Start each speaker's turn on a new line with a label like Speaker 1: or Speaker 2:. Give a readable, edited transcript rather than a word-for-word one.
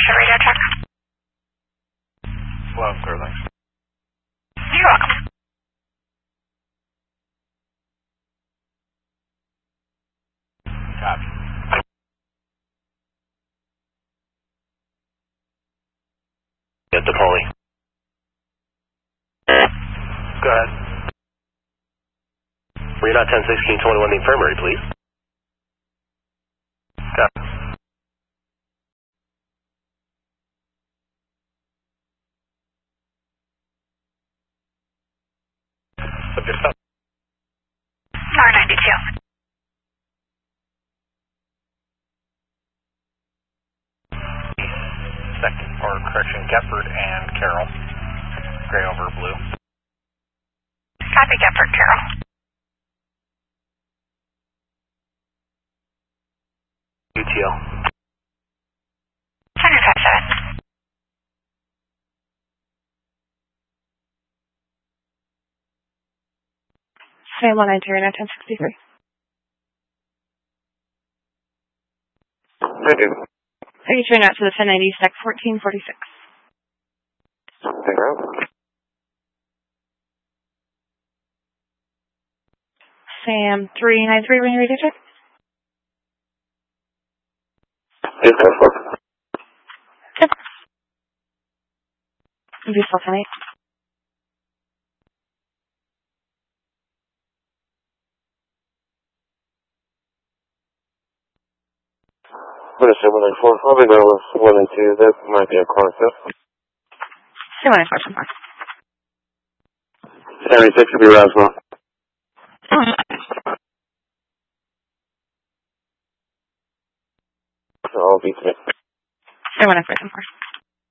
Speaker 1: your radio check.
Speaker 2: Slow, clear, thanks.
Speaker 1: You're welcome.
Speaker 2: Copy.
Speaker 3: Get the Polly.
Speaker 2: Go ahead.
Speaker 3: We're not 10-16-21 the infirmary, please.
Speaker 2: Copy. Subject stop.
Speaker 1: R92.
Speaker 2: Second, or correction, Gephardt and Carroll. Gray over blue.
Speaker 1: Copy, Gephardt, Carroll.
Speaker 3: UTL.
Speaker 1: 1057.
Speaker 4: Sam 192, now 1063.
Speaker 5: Thank you.
Speaker 4: Are you turning out to the 1090 sec 1446?
Speaker 5: Thank you.
Speaker 4: Sam 393, when you're ready to check?
Speaker 5: Yes, that's fine.
Speaker 4: Yep. It'll be still 10-8.
Speaker 5: Understood, 194. I'll be going with 1 and 2. That might be a concept.
Speaker 4: Sam 194, some more.
Speaker 5: 76 will be Roswell. So I'll be 3.
Speaker 4: Sam 194, some more.